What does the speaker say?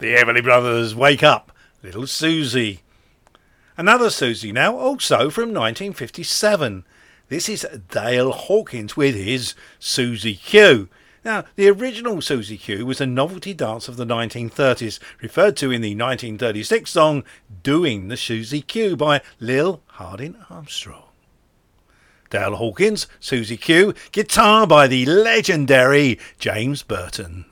The Everly Brothers, Wake Up, Little Susie. Another Susie now, also from 1957. This is Dale Hawkins with his Susie Q. Now, the original Susie Q was a novelty dance of the 1930s, referred to in the 1936 song Doing the Susie Q by Lil Hardin Armstrong. Dale Hawkins, Susie Q, guitar by the legendary James Burton.